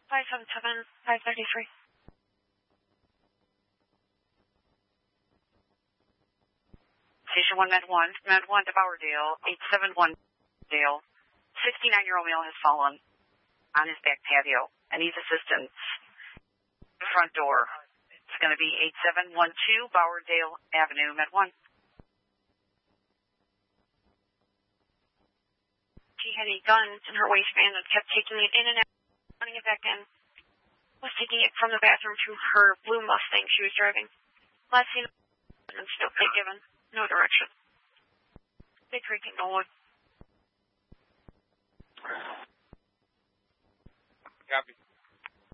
577-533. Station 1, Med 1. Med 1 to Bowerdale, 871 Dale. 69-year-old male has fallen on his back patio and needs assistance. Front door. It's going to be 8712 Bowerdale Avenue, Med 1. She had a gun in her waistband and kept taking it in and out, running it back in. Was taking it from the bathroom to her blue Mustang she was driving. Last seen and still plate given. No direction. Big Creek in Knollwood. Copy.